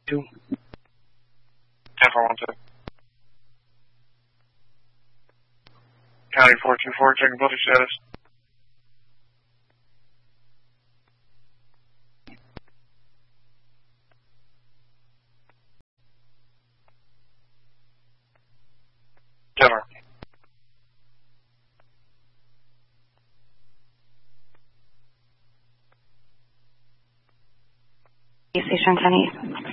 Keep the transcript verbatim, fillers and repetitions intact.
Two. ten four one two. County four two four, checking building status. Denver. Station County.